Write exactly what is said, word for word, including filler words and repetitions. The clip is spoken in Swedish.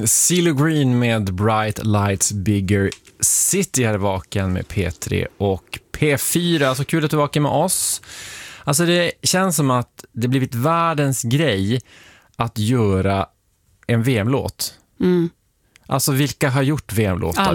CeeLo Green med Bright Lights Bigger City här vaken med P tre och P fyra. Så kul att du är vaken med oss. Alltså det känns som att det blivit världens grej att göra en V M-låt. Mm. Alltså vilka har gjort V M-låtar?